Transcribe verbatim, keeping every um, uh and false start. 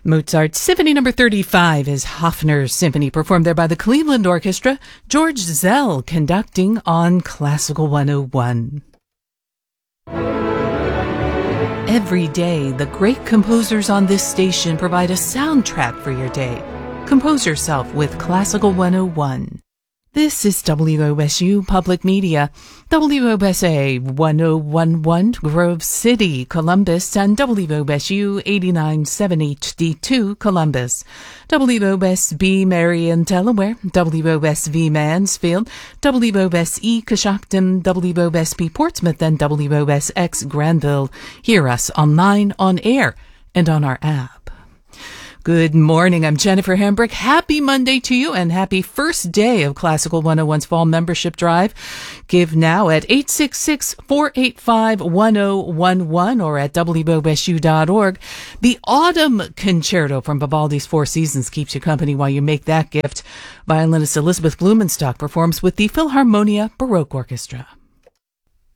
Mozart's Symphony Number thirty-five is Hofner's Symphony, performed there by the Cleveland Orchestra. George Zell conducting on Classical one oh one. Every day, the great composers on this station provide a soundtrack for your day. Compose yourself with Classical one oh one. This is W O S U Public Media, W O S A one oh one point one Grove City, Columbus, and W O S U eighty-nine point seven H D two, Columbus, W O S B Marion, Delaware, W O S V Mansfield, W O S E Coshocton, W O S B Portsmouth, and W O S X Granville. Hear us online, on air, and on our app. Good morning, I'm Jennifer Hambrick. Happy Monday to you and happy first day of Classical one oh one's Fall Membership Drive. Give now at eight six six, four eight five, one oh one one or at W O S U dot org. The Autumn Concerto from Vivaldi's Four Seasons keeps you company while you make that gift. Violinist Elizabeth Blumenstock performs with the Philharmonia Baroque Orchestra.